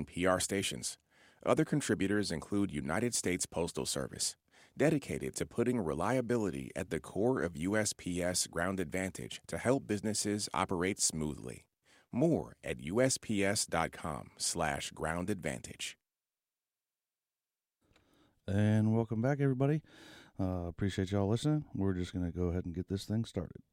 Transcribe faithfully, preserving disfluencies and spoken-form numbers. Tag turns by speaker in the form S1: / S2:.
S1: N P R stations. Other contributors include United States Postal Service, dedicated to putting reliability at the core of U S P S Ground Advantage to help businesses operate smoothly. More at usps.com slash ground advantage.
S2: And welcome back, everybody. Uh, appreciate y'all listening. We're just going to go ahead and get this thing started.